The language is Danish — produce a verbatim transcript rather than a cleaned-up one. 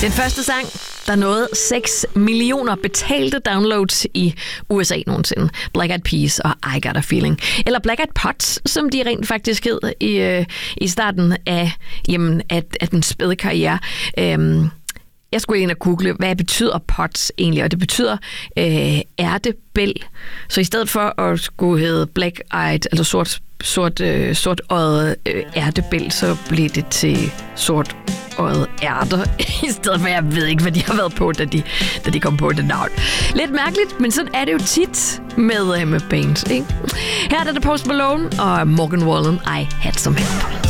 Den første sang, der nåede seks millioner betalte downloads i U S A nogensinde. Black Eyed Peas og I Got a Feeling. Eller Black Eyed Pots, som de rent faktisk hed i, øh, i starten af, jamen, af, af den spæde karriere. Øhm, jeg skulle ind og google, hvad betyder pots egentlig? Og det betyder øh, ærtebæl. Så i stedet for at skulle hedde Black Eyed, altså sort sort, øh, sort øjet øh, ærtebæl, så blev det til sort øjet ærter, i stedet for, jeg ved ikke, hvad de har været på, da de, da de kom på det navn. Lidt mærkeligt, men sådan er det jo tit med, øh, med bands, ikke? Her er det Post Malone og Morgan Wallen, I Had Some Help.